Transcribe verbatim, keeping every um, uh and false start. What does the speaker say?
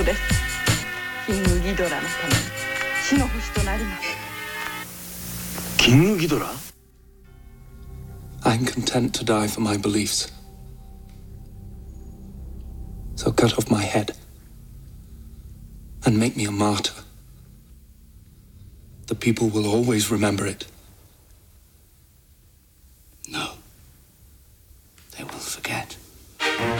そうです。キングギドラのために死の星となります。 キングギドラ? I'm content to die for my beliefs. So cut off my head and make me a martyr. The people will always remember it.